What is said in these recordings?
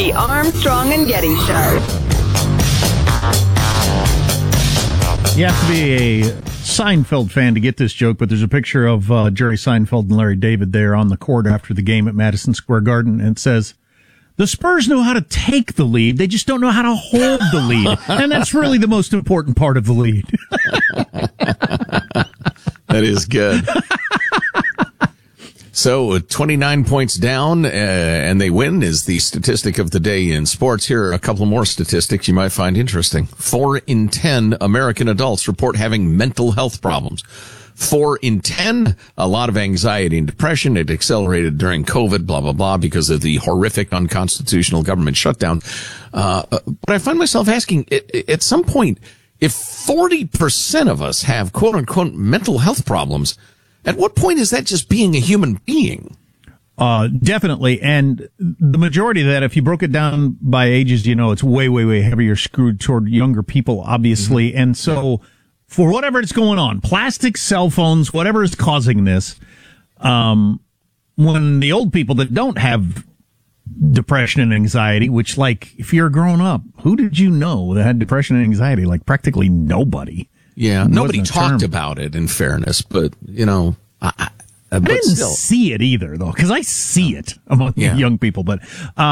The Armstrong and Getty Show. You have to be a Seinfeld fan to get this joke, but there's a picture of Jerry Seinfeld and Larry David there on the court after the game at Madison Square Garden, and it says, the Spurs know how to take the lead, they just don't know how to hold the lead. And that's really the most important part of the lead. That is good. So 29 points down, and they win is the statistic of the day in sports. Here are a couple more statistics you might find interesting. 4 in 10 American adults report having mental health problems. 4 in 10, a lot of anxiety and depression. It accelerated during COVID, blah, blah, blah, because of the horrific unconstitutional government shutdown. But I find myself asking, at some point, if 40% of us have quote unquote mental health problems, at what point is that just being a human being? Definitely. And the majority of that, if you broke it down by ages, it's way, way, way heavier skewed toward younger people, obviously. Mm-hmm. And so for whatever is going on, plastic, cell phones, whatever is causing this, when the old people that don't have depression and anxiety, which, like, if you're growing up, who did you know that had depression and anxiety? Like, practically nobody. Yeah, nobody talked about it, in fairness, but, I didn't see it either, though, because I see it among young people. But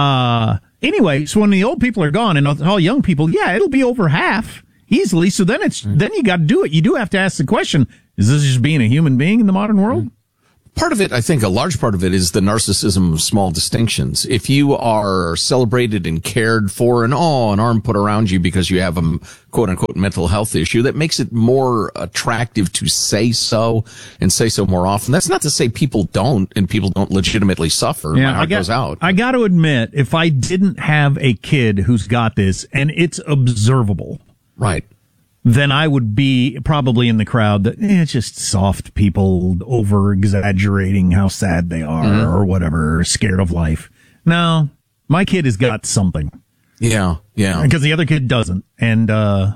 anyway, so when the old people are gone and all young people, it'll be over half easily. So then then you got to do it. You do have to ask the question, is this just being a human being in the modern world? Part of it, I think a large part of it is the narcissism of small distinctions. If you are celebrated and cared for and an arm put around you because you have a quote unquote mental health issue, that makes it more attractive to say so and say so more often. That's not to say people don't and people don't legitimately suffer. My heart goes out. I got to admit, if I didn't have a kid who's got this and it's observable. Right. Then I would be probably in the crowd that it's just soft people over exaggerating how sad they are or whatever, scared of life. No, my kid has got something. Yeah. Because the other kid doesn't. And,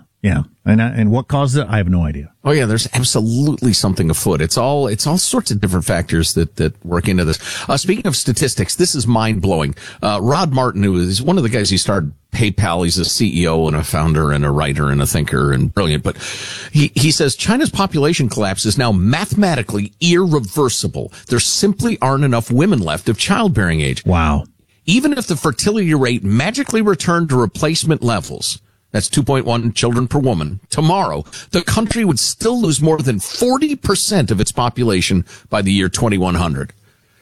and what caused it, I have no idea. Oh yeah, there's absolutely something afoot. It's all sorts of different factors that work into this. Speaking of statistics, this is mind blowing. Rod Martin, who is one of the guys who started PayPal, he's a CEO and a founder and a writer and a thinker and brilliant. But he says China's population collapse is now mathematically irreversible. There simply aren't enough women left of childbearing age. Wow. Even if the fertility rate magically returned to replacement levels, that's 2.1 children per woman, tomorrow, the country would still lose more than 40% of its population by the year 2100.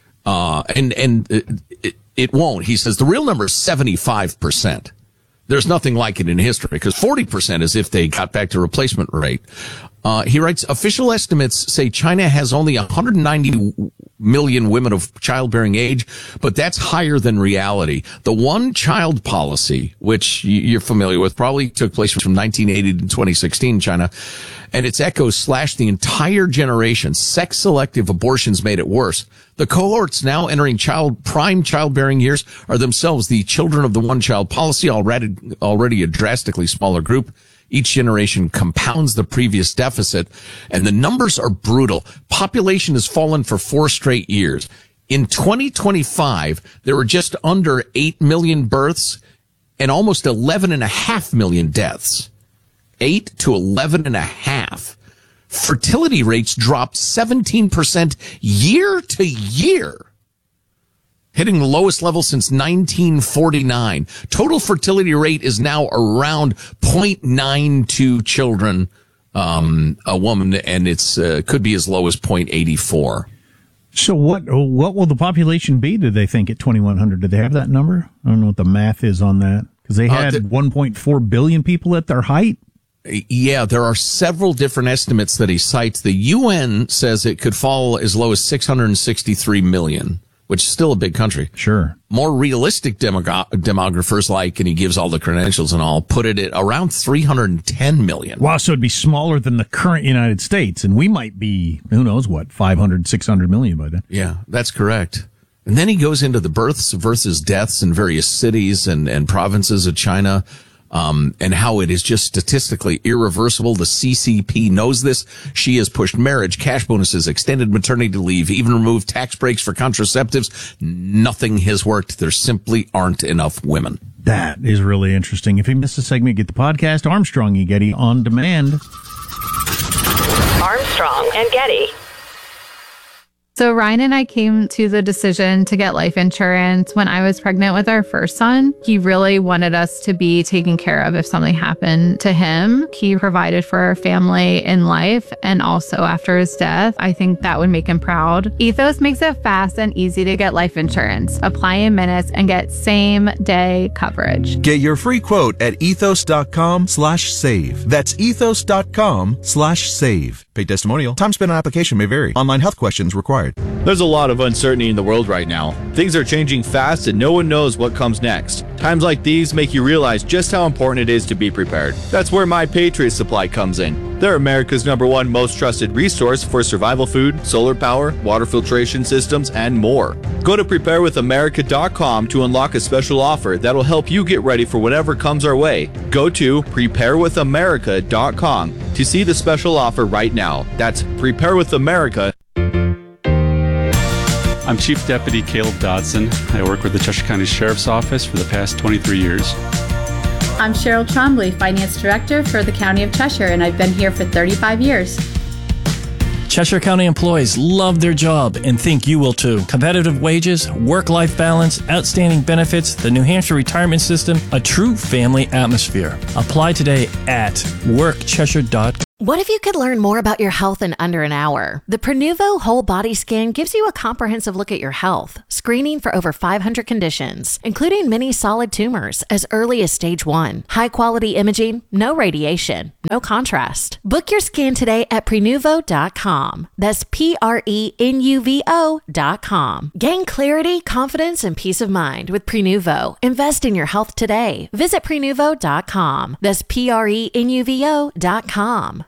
It won't. He says the real number is 75%. There's nothing like it in history, because 40% is if they got back to replacement rate. He writes, official estimates say China has only 190 million women of childbearing age, but that's higher than reality. The one-child policy, which you're familiar with, probably took place from 1980 to 2016 in China, and its echoes slashed the entire generation. Sex-selective abortions made it worse. The cohorts now entering prime childbearing years are themselves the children of the one-child policy, already a drastically smaller group. Each generation compounds the previous deficit, and the numbers are brutal. Population has fallen for 4 straight years. In 2025, there were just under 8 million births and almost 11.5 million deaths. 8 to 11.5. Fertility rates dropped 17% year to year, hitting the lowest level since 1949. Total fertility rate is now around 0.92 children a woman, and it's could be as low as 0.84. So what will the population be, do they think, at 2100? Do they have that number? I don't know what the math is on that, because they had 1.4 billion people at their height. Yeah, there are several different estimates that he cites. The UN says it could fall as low as 663 million, which is still a big country. Sure. More realistic demographers, like, and he gives all the credentials and all, put it at around 310 million. Wow, so it'd be smaller than the current United States, and we might be, who knows what, 500, 600 million by then. Yeah, that's correct. And then he goes into the births versus deaths in various cities and provinces of China. and how it is just statistically irreversible. The CCP knows this. She has pushed marriage, cash bonuses, extended maternity leave, even removed tax breaks for contraceptives. Nothing has worked. There simply aren't enough women. That is really interesting. If you missed a segment, get the podcast Armstrong and Getty on demand. Armstrong and Getty. So Ryan and I came to the decision to get life insurance when I was pregnant with our first son. He really wanted us to be taken care of if something happened to him. He provided for our family in life and also after his death. I think that would make him proud. Ethos makes it fast and easy to get life insurance. Apply in minutes and get same day coverage. Get your free quote at ethos.com/save. That's ethos.com/save. Paid testimonial. Time spent on application may vary. Online health questions required. There's a lot of uncertainty in the world right now. Things are changing fast and no one knows what comes next. Times like these make you realize just how important it is to be prepared. That's where My Patriot Supply comes in. They're America's #1 most trusted resource for survival food, solar power, water filtration systems, and more. Go to preparewithamerica.com to unlock a special offer that'll help you get ready for whatever comes our way. Go to preparewithamerica.com to see the special offer right now. That's preparewithamerica.com. I'm Chief Deputy Caleb Dodson. I work with the Cheshire County Sheriff's Office for the past 23 years. I'm Cheryl Trombley, Finance Director for the County of Cheshire, and I've been here for 35 years. Cheshire County employees love their job and think you will too. Competitive wages, work-life balance, outstanding benefits, the New Hampshire retirement system, a true family atmosphere. Apply today at workcheshire.com. What if you could learn more about your health in under an hour? The Prenuvo Whole Body Scan gives you a comprehensive look at your health, screening for over 500 conditions, including many solid tumors as early as stage 1. High-quality imaging, no radiation, no contrast. Book your scan today at Prenuvo.com. That's Prenuvo.com. Gain clarity, confidence, and peace of mind with Prenuvo. Invest in your health today. Visit Prenuvo.com. That's Prenuvo.com.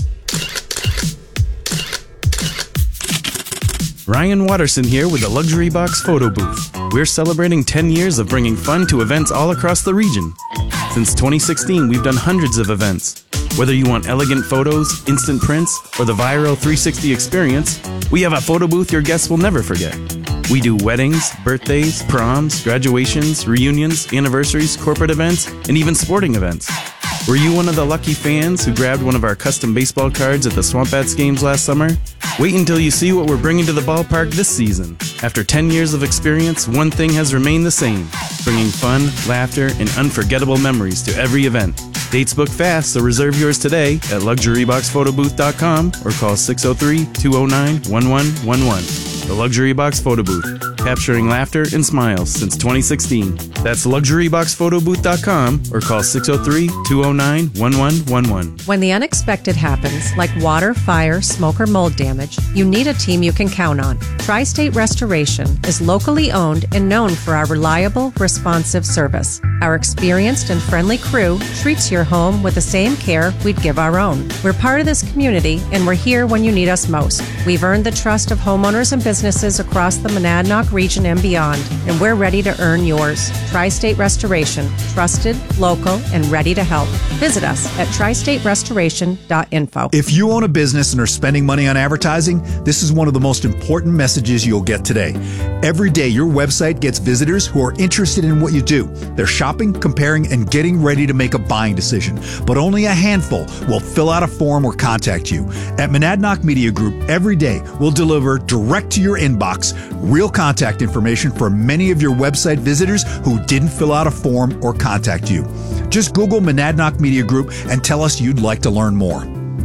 Ryan Watterson here with the Luxury Box Photo Booth. We're celebrating 10 years of bringing fun to events all across the region. Since 2016, we've done hundreds of events. Whether you want elegant photos, instant prints, or the viral 360 experience, we have a photo booth your guests will never forget. We do weddings, birthdays, proms, graduations, reunions, anniversaries, corporate events, and even sporting events. Were you one of the lucky fans who grabbed one of our custom baseball cards at the Swamp Bats games last summer? Wait until you see what we're bringing to the ballpark this season. After 10 years of experience, one thing has remained the same: bringing fun, laughter, and unforgettable memories to every event. Dates book fast, so reserve yours today at LuxuryBoxPhotoBooth.com or call 603-209-1111. The Luxury Box Photo Booth, capturing laughter and smiles since 2016. That's LuxuryBoxPhotoBooth.com or call 603-209-1111. When the unexpected happens, like water, fire, smoke, or mold damage, you need a team you can count on. Tri-State Restoration is locally owned and known for our reliable, responsive service. Our experienced and friendly crew treats your home with the same care we'd give our own. We're part of this community, and we're here when you need us most. We've earned the trust of homeowners and businesses across the Monadnock region and beyond, and we're ready to earn yours. Tri-State Restoration, trusted, local, and ready to help. Visit us at tristaterestoration.info. If you own a business and are spending money on advertising, this is one of the most important messages you'll get today. Every day, your website gets visitors who are interested in what you do. They're shopping, comparing, and getting ready to make a buying decision. But only a handful will fill out a form or contact you. At Monadnock Media Group, every day we'll deliver direct to your inbox real contact information for many of your website visitors who didn't fill out a form or contact you. Just Google Monadnock Media Group and tell us you'd like to learn more.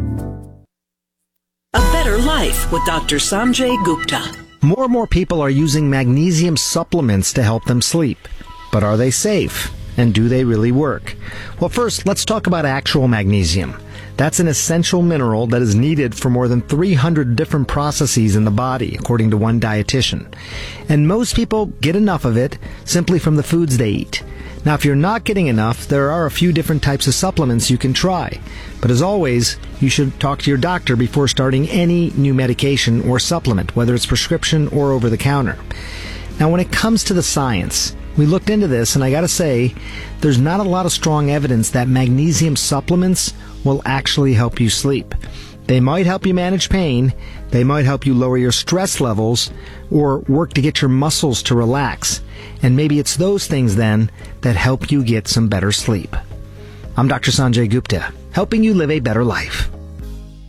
A Better Life with Dr. Sanjay Gupta. More and more people are using magnesium supplements to help them sleep. But are they safe? And do they really work? Well, first, let's talk about actual magnesium. That's an essential mineral that is needed for more than 300 different processes in the body, according to one dietitian. And most people get enough of it simply from the foods they eat. Now, if you're not getting enough, there are a few different types of supplements you can try. But as always, you should talk to your doctor before starting any new medication or supplement, whether it's prescription or over the counter. Now, when it comes to the science, We looked into this, and I gotta say, there's not a lot of strong evidence that magnesium supplements will actually help you sleep. They might help you manage pain, they might help you lower your stress levels, or work to get your muscles to relax. And maybe it's those things then that help you get some better sleep. I'm Dr. Sanjay Gupta, helping you live a better life.